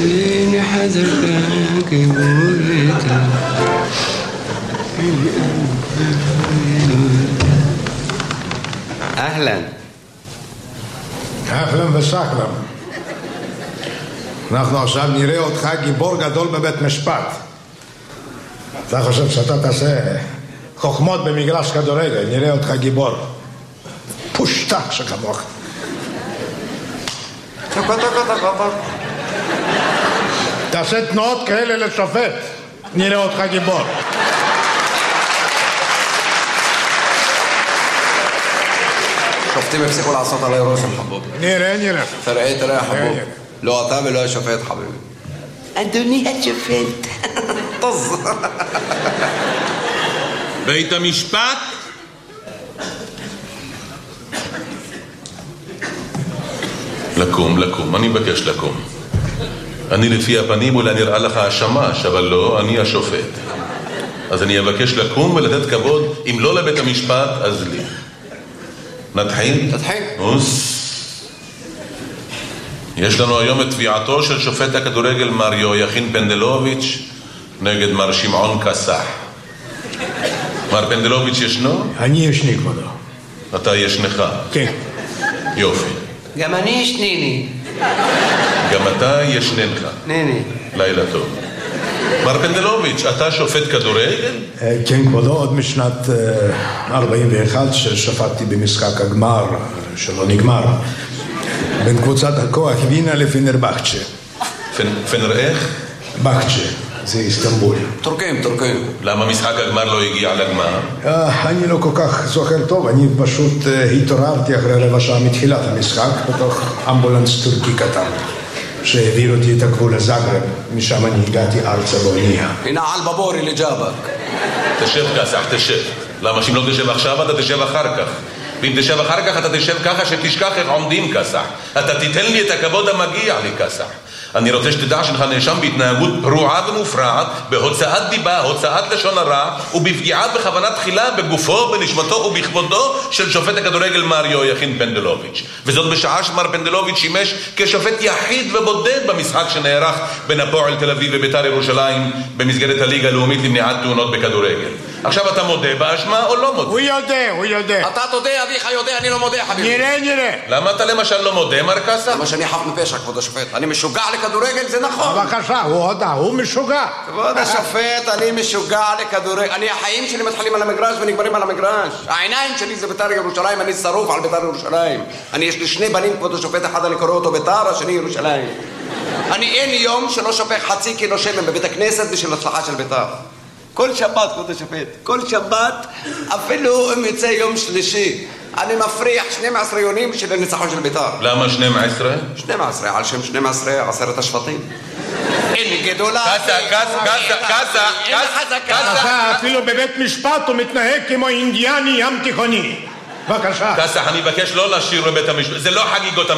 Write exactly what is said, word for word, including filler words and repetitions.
הנה חזרת כבורתה. אהלן. אהלן וסהלן. אנחנו עכשיו נראה אותך גיבור גדול בבית משפט. אתה חושב שאתה תעשה חוכמות במגרש כדורגל, נראה אותך גיבור. פושטה שכמוך. תעשה תנועות כאלה לשופט, נראה אותך גיבור. שופטים הפסיקו לעשות עלי רושם, חבובי. נראה, נראה. תראה, תראה, חבובי. לא אתה ולא השופט, חביבי. אדוני השופט. טוב. בית המשפט? לקום, לקום, אני מבקש לקום. אני לפי הפנים אולי נראה לך השמש, אבל לא, אני השופט. אז אני אבקש לקום ולתת כבוד, אם לא לבית המשפט, אז לי. נתחיל? תתחיל. אוס. יש לנו היום את תביעתו של שופט הכדורגל מר יהויכין פנדלוביץ' נגד מר שמעון קסח. מר פנדלוביץ' ישנו? אני ישני כבודו. אתה ישנך? כן. יופי. גם אני ישניני. גם אתה ישננך. ניני. לילה טוב. מר פנדלוביץ', אתה שופט כדורגל? כן כבודו, עוד משנת ארבעים ואחת ששפטתי במשחק הגמר שלא נגמר בין קבוצת הכוח וינה לפנרבחצ'ה. פנר איך? בחצ'ה, זה איסטנבול. טורקים, טורקים. למה משחק הגמר לא הגיע לגמר? אני לא כל כך זוכר טוב, אני פשוט התעוררתי אחרי רבע שעה מתחילת המשחק בתוך אמבולנס טורקי קטן שהעביר אותי את הגבול לזאגרב, משם אני הגעתי ארצה באונייה. הנה על בבורי לג'אבק. תשב קסח, תשב. למה שאם לא תשב עכשיו אתה תשב אחר כך? ואם תשב אחר כך אתה תשב ככה שתשכח איך עומדים קסח. אתה תיתן לי את הכבוד המגיע לי קסח. אני רוצה שתדע שלך נאשם בהתנהגות פרועה ומופרעת, בהוצאת דיבה, הוצאת לשון הרע, ובפגיעה בכוונה תחילה בגופו, בנשמתו ובכבודו של שופט הכדורגל מר יהויכין פנדלוביץ'. וזאת בשעה שמר פנדלוביץ' שימש כשופט יחיד ובודד במשחק שנערך בין הפועל תל אביב ובית"ר ירושלים במסגרת הליגה הלאומית למניעת תאונות בכדורגל. עכשיו אתה מודה באשמה או לא מודה? הוא יודע, הוא יודע. אתה תודה, אביך יודע, אני לא מודה, חביבי. נראה, נראה. למה אתה למשל לא מודה, מר קסח? למה שאני חף מפשע, כבוד השופט. אני משוגע לכדורגל, זה נכון. בבקשה, הוא הודה, הוא משוגע. כבוד השופט, אני משוגע לכדורגל. אני, החיים שלי מתחילים על המגרש ונגמרים על המגרש. העיניים שלי זה בית"ר ירושלים, אני שרוף על בית"ר ירושלים. אני, יש לי שני בנים, כבוד השופט, אחד אני קורא אותו בית"ר, השני ירושלים. אני אין יום שלא שופך חצי קילו שמן בבית הכנסת בשביל הצלחה של בית"ר. כל שבת, כבוד השופט, כל שבת, אפילו אם יצא יום שלישי, אני מפריח שנים עשרה יונים של הניצחון של בית"ר. למה שנים עשרה? שנים עשרה, על שם שנים עשרה, עשרת השבטים. אין גדולה. קסה, קסה, קסה, קסה, קסה, אפילו בבית משפט הוא מתנהג כמו אינדיאני ים תיכוני. בבקשה. קסה, אני מבקש לא לשיר בבית המשפט, זה לא חגיגות